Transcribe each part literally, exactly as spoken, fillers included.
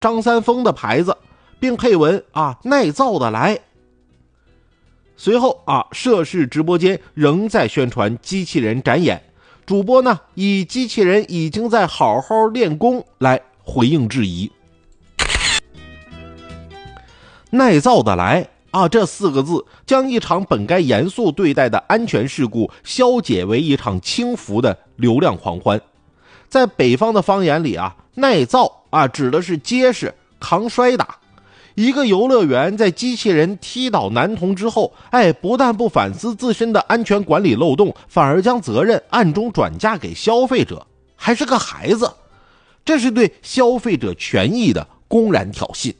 张三丰的牌子，并配文啊耐造的来。随后啊，涉事直播间仍在宣传机器人展演，主播呢以机器人已经在好好练功来回应质疑。耐造的来啊，这四个字将一场本该严肃对待的安全事故消解为一场轻浮的流量狂欢。在北方的方言里啊，耐造啊指的是结实抗摔打。一个游乐园在机器人踢倒男童之后，哎，不但不反思自身的安全管理漏洞，反而将责任暗中转嫁给消费者，还是个孩子，这是对消费者权益的公然挑衅。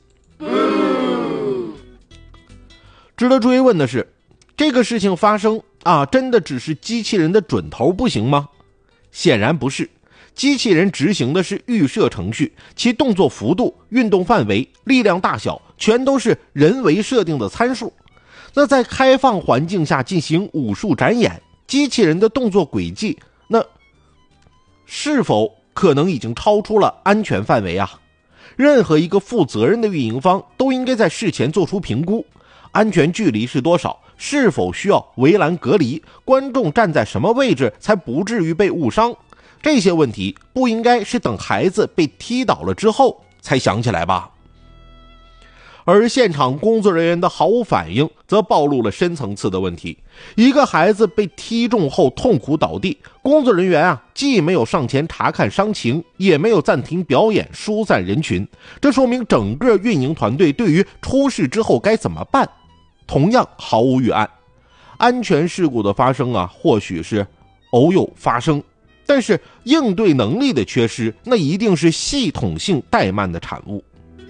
值得追问的是，这个事情发生啊，真的只是机器人的准头不行吗？显然不是。机器人执行的是预设程序，其动作幅度、运动范围、力量大小全都是人为设定的参数。那在开放环境下进行武术展演，机器人的动作轨迹，那是否可能已经超出了安全范围啊？任何一个负责任的运营方都应该在事前做出评估，安全距离是多少，是否需要围栏隔离，观众站在什么位置才不至于被误伤，这些问题不应该是等孩子被踢倒了之后才想起来吧。而现场工作人员的毫无反应则暴露了深层次的问题。一个孩子被踢中后痛苦倒地，工作人员啊既没有上前查看伤情，也没有暂停表演疏散人群，这说明整个运营团队对于出事之后该怎么办同样毫无预案。安全事故的发生啊，或许是偶有发生，但是应对能力的缺失，那一定是系统性怠慢的产物。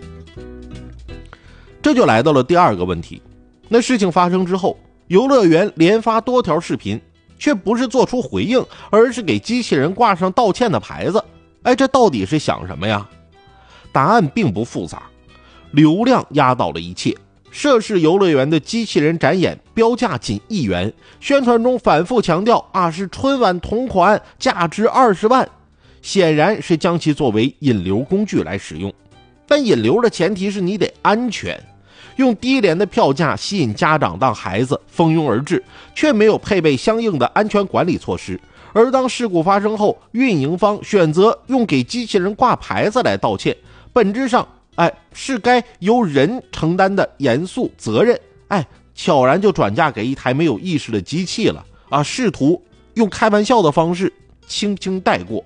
这就来到了第二个问题，那事情发生之后，游乐园连发多条视频，却不是做出回应，而是给机器人挂上道歉的牌子。哎，这到底是想什么呀？答案并不复杂，流量压倒了一切。涉事游乐园的机器人展演标价仅一元，宣传中反复强调啊是春晚同款，价值二十万，显然是将其作为引流工具来使用。但引流的前提是你得安全，用低廉的票价吸引家长让孩子蜂拥而至，却没有配备相应的安全管理措施。而当事故发生后，运营方选择用给机器人挂牌子来道歉，本质上哎，是该由人承担的严肃责任，哎，悄然就转嫁给一台没有意识的机器了啊！试图用开玩笑的方式轻轻带过。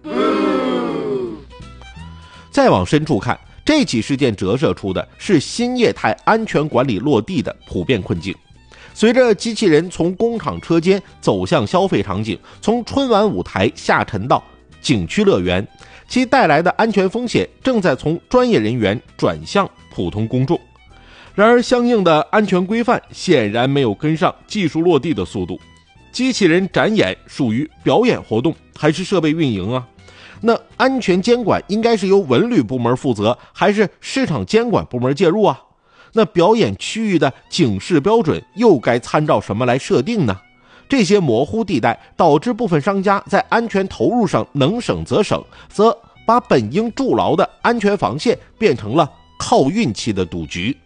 再往深处看，这起事件折射出的是新业态安全管理落地的普遍困境。随着机器人从工厂车间走向消费场景，从春晚舞台下沉到景区乐园，其带来的安全风险正在从专业人员转向普通公众。然而相应的安全规范显然没有跟上技术落地的速度。机器人展演属于表演活动还是设备运营啊？那安全监管应该是由文旅部门负责，还是市场监管部门介入啊？那表演区域的警示标准又该参照什么来设定呢？这些模糊地带导致部分商家在安全投入上能省则省，则把本应筑牢的安全防线变成了靠运气的赌局。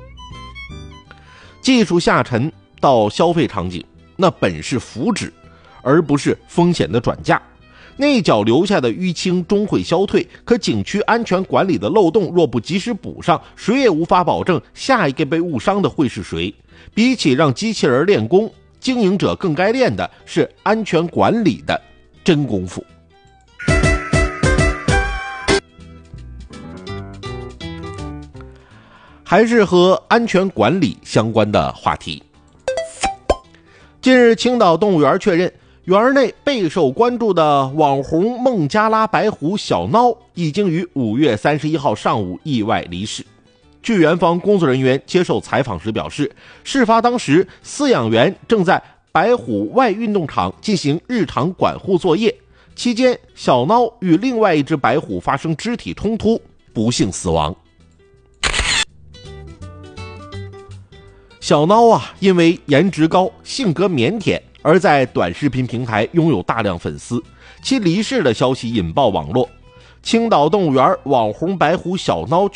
技术下沉到消费场景，那本是福祉，而不是风险的转嫁。内角留下的淤青终会消退，可景区安全管理的漏洞若不及时补上，谁也无法保证下一个被误伤的会是谁。比起让机器人练功，经营者更该练的是安全管理的真功夫。还是和安全管理相关的话题。近日，青岛动物园确认，园内备受关注的网红孟加拉白虎小孬已经于五月三十一号上午意外离世。据园方工作人员接受采访时表示，事发当时饲养员正在白虎外运动场进行日常管护作业，期间小孬与另外一只白虎发生肢体冲突，不幸死亡。小孬啊，因为颜值高、性格腼腆，而在短视频平台拥有大量粉丝。其离世的消息引爆网络。 青岛动物园网红白虎小孬